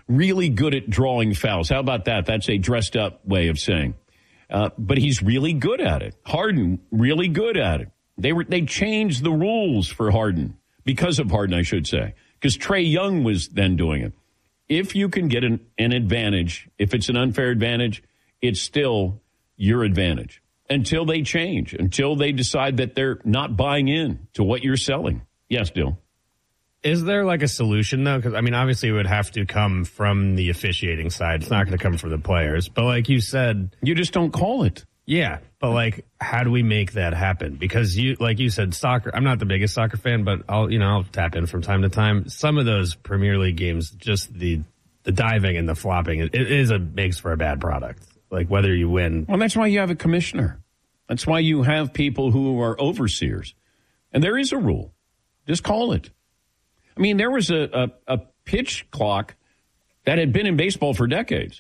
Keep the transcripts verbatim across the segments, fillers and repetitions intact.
really good at drawing fouls. How about that? That's a dressed up way of saying. Uh, but he's really good at it. Harden, really good at it. They were they changed the rules for Harden, because of Harden, I should say, because Trae Young was then doing it. If you can get an, an advantage, if it's an unfair advantage, it's still your advantage until they change, until they decide that they're not buying in to what you're selling. Yes, Dill. Is there like a solution, though? Because, I mean, obviously it would have to come from the officiating side. It's not going to come from the players. But like you said... You just don't call it. Yeah, but like, how do we make that happen? Because you, like you said, soccer, I'm not the biggest soccer fan, but I'll, you know, I'll tap in from time to time. Some of those Premier League games, just the the diving and the flopping, it, it is a, makes for a bad product. Like, whether you win. Well, that's why you have a commissioner. That's why you have people who are overseers. And there is a rule. Just call it. I mean, there was a, a, a pitch clock that had been in baseball for decades.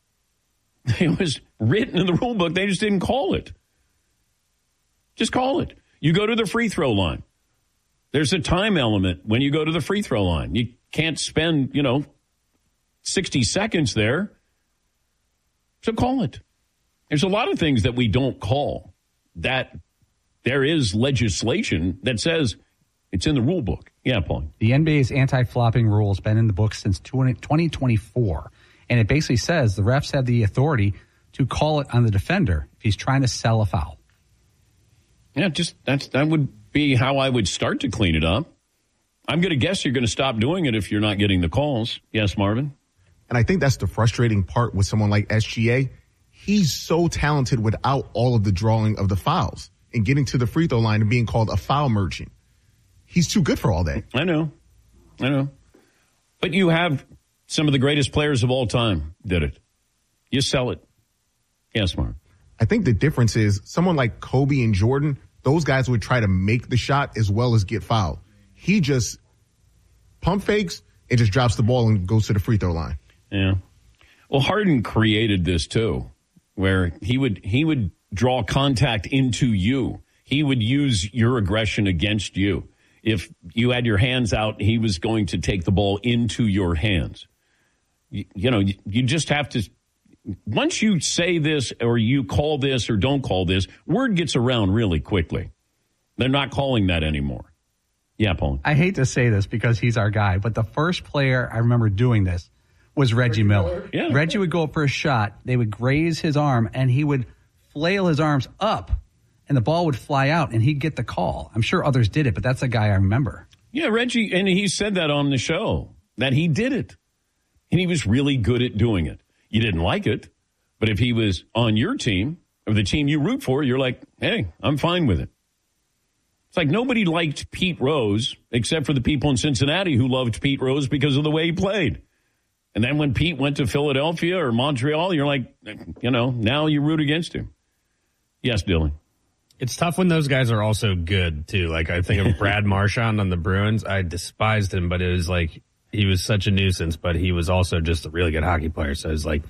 It was written in the rule book. They just didn't call it. Just call it. You go to the free throw line. There's a time element when you go to the free throw line. You can't spend, you know, sixty seconds there. So call it. There's a lot of things that we don't call that there is legislation that says it's in the rule book. Yeah, Paul. The N B A's anti-flopping rule has been in the books since twenty twenty-four. And it basically says the refs have the authority to call it on the defender if he's trying to sell a foul. Yeah, just that's that would be how I would start to clean it up. I'm going to guess you're going to stop doing it if you're not getting the calls. Yes, Marvin? And I think that's the frustrating part with someone like S G A. He's so talented without all of the drawing of the fouls and getting to the free throw line and being called a foul merchant. He's too good for all that. I know. I know. But you have some of the greatest players of all time did it. You sell it. Yes, Mark. I think the difference is someone like Kobe and Jordan, those guys would try to make the shot as well as get fouled. He just pump fakes and just drops the ball and goes to the free throw line. Yeah. Well, Harden created this too, where he would he would draw contact into you. He would use your aggression against you. If you had your hands out, he was going to take the ball into your hands. You, you know, you, you just have to, once you say this or you call this or don't call this, word gets around really quickly. They're not calling that anymore. Yeah, Paul. I hate to say this because he's our guy, but the first player I remember doing this was Reggie, Reggie Miller. Miller. Yeah. Reggie would go up for a shot. They would graze his arm, and he would flail his arms up, and the ball would fly out, and he'd get the call. I'm sure others did it, but that's a guy I remember. Yeah, Reggie, and he said that on the show, that he did it. And he was really good at doing it. You didn't like it, but if he was on your team, or the team you root for, you're like, hey, I'm fine with it. It's like nobody liked Pete Rose, except for the people in Cincinnati who loved Pete Rose because of the way he played. And then when Pete went to Philadelphia or Montreal, you're like, you know, now you root against him. Yes, Dylan. It's tough when those guys are also good, too. Like, I think of Brad Marchand on the Bruins. I despised him, but it was like, he was such a nuisance, but he was also just a really good hockey player. So it's like,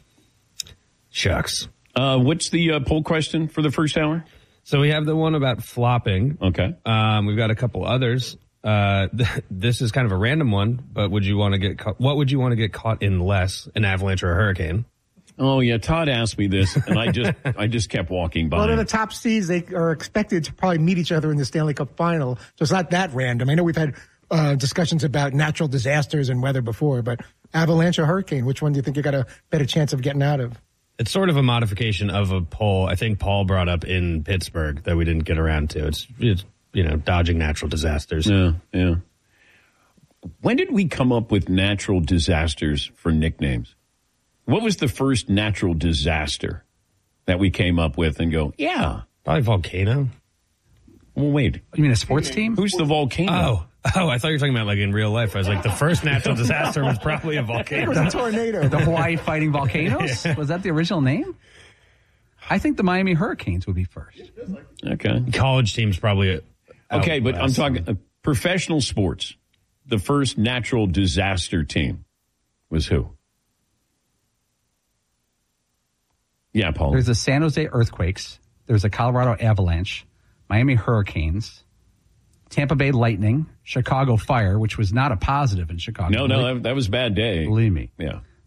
shucks. Uh, what's the uh, poll question for the first hour? So we have the one about flopping. Okay. Um, we've got a couple others. Uh, th- this is kind of a random one, but would you want to get caught? What would you want to get caught in less, an avalanche or a hurricane? Oh yeah, Todd asked me this, and I just I just kept walking by. Well, in the top seeds, they are expected to probably meet each other in the Stanley Cup final, so it's not that random. I know we've had uh, discussions about natural disasters and weather before, but avalanche or hurricane, which one do you think you got a better chance of getting out of? It's sort of a modification of a poll I think Paul brought up in Pittsburgh that we didn't get around to. It's, it's you know, dodging natural disasters. Yeah, yeah. When did we come up with natural disasters for nicknames? What was the first natural disaster that we came up with and go, yeah? Probably volcano. Well, wait. You mean a sports team? Who's the volcano? Oh, oh, I thought you were talking about like in real life. I was like, the first natural disaster was probably a volcano. It was a tornado. The Hawaii Fighting Volcanoes? Yeah. Was that the original name? I think the Miami Hurricanes would be first. Okay. College teams probably. Okay, but I'm talking uh, professional sports. The first natural disaster team was who? Yeah, Paul. There's the San Jose Earthquakes. There's the Colorado Avalanche, Miami Hurricanes, Tampa Bay Lightning, Chicago Fire, which was not a positive in Chicago. No, no, that, that was a bad day. Believe me. Yeah.